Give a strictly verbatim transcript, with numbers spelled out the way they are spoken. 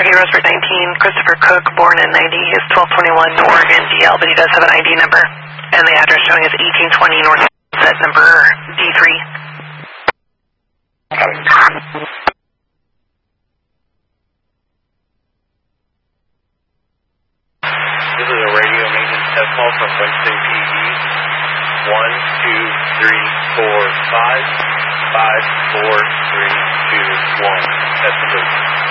Rosebud nineteen, Christopher Cook, born in ninety, is twelve twenty-one Oregon D L, but he does have an I D number. And the address showing is eighteen twenty North Sunset, number D three. This is a radio maintenance test call from Winston P D. One, two, three, four, five, five, four, three, two, one. Test complete.